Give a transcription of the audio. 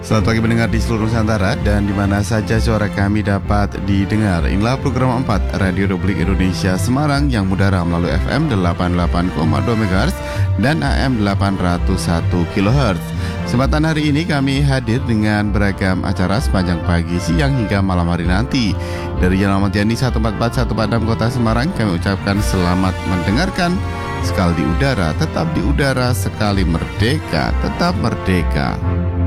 Selamat pagi pendengar di seluruh Nusantara dan di mana saja suara kami dapat didengar. Inilah program 4 Radio Republik Indonesia Semarang yang mudara melalui FM 88,2 MHz dan AM 801 kHz. Kesempatan hari ini kami hadir dengan beragam acara sepanjang pagi, siang hingga malam hari nanti. Dari Jalan Ahmad Yani 144 Padang Kota Semarang, kami ucapkan selamat mendengarkan. Sekali di udara, tetap di udara, sekali merdeka, tetap merdeka.